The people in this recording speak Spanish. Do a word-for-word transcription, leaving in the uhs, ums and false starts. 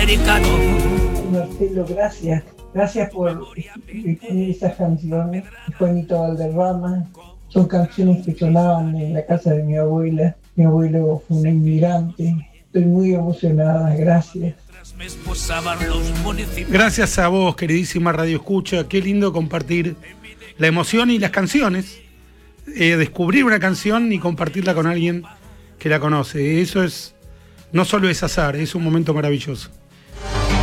americano. Marcelo, gracias. Gracias por poner esas canciones. Juanito Valderrama. Son canciones que sonaban en la casa de mi abuela. Mi abuelo fue un inmigrante. Estoy muy emocionada. Gracias. Gracias a vos, queridísima Radio Escucha. Qué lindo compartir la emoción y las canciones. Eh, descubrir una canción y compartirla con alguien que la conoce. Eso es, no solo es azar, es un momento maravilloso.